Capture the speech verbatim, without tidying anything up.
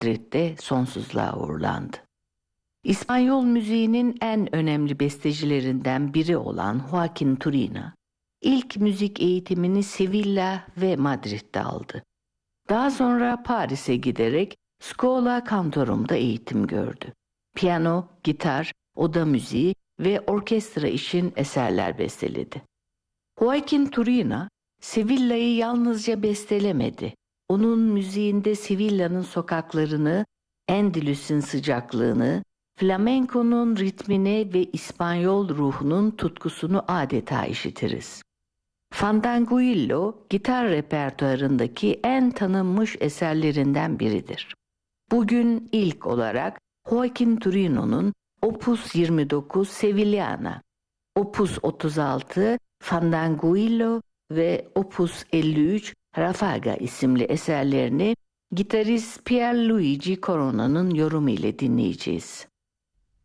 Madrid'de sonsuzluğa uğurlandı. İspanyol müziğinin en önemli bestecilerinden biri olan Joaquin Turina, ilk müzik eğitimini Sevilla ve Madrid'de aldı. Daha sonra Paris'e giderek Schola Cantorum'da eğitim gördü. Piyano, gitar, oda müziği ve orkestra için eserler besteledi. Joaquin Turina, Sevilla'yı yalnızca bestelemedi. Onun müziğinde Sevilla'nın sokaklarını, Endülüs'ün sıcaklığını, flamenko'nun ritmini ve İspanyol ruhunun tutkusunu adeta işitiriz. Fandanguillo, gitar repertuarındaki en tanınmış eserlerinden biridir. Bugün ilk olarak Joaquin Turino'nun Opus yirmi dokuz Sevillana, Opus otuz altı Fandanguillo ve Opus elli üç Rafaga isimli eserlerini gitarist Pierluigi Corona'nın yorumu ile dinleyeceğiz.